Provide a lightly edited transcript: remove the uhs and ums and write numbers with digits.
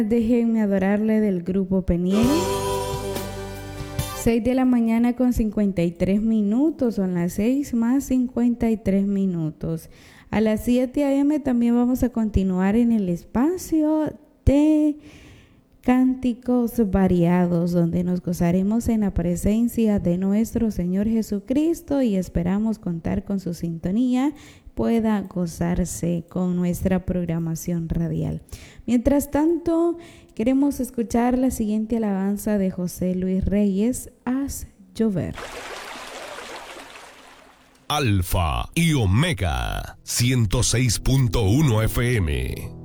Déjenme adorarle del grupo Peniel. 6 de la mañana con 53 minutos, son las 6 más 53 minutos. A las 7 a.m. también vamos a continuar en el espacio de cánticos variados, donde nos gozaremos en la presencia de nuestro Señor Jesucristo y esperamos contar con su sintonía, pueda gozarse con nuestra programación radial. Mientras tanto, queremos escuchar la siguiente alabanza de José Luis Reyes, Haz llover. Alfa y Omega 106.1 FM.